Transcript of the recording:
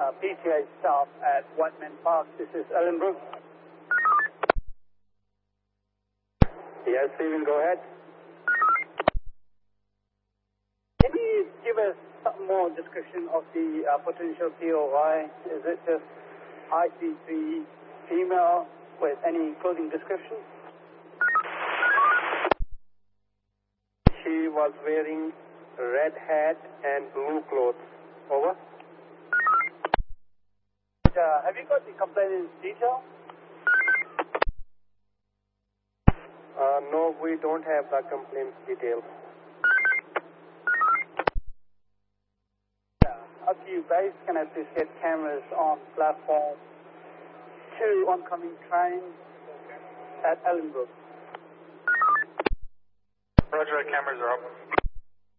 PTI staff at Whiteman Park. This is Ellenbrook. Yes, Stephen, go ahead. Can you give us some more description of the potential POI? Is it just IC3 female with any clothing description? She was wearing red hat and blue clothes. Over. Have you got the complainant's detail? No, we don't have the complaint's details. Up to you guys. Can I please get cameras on platform 2 oncoming train at Ellenbrook? Roger, cameras are up.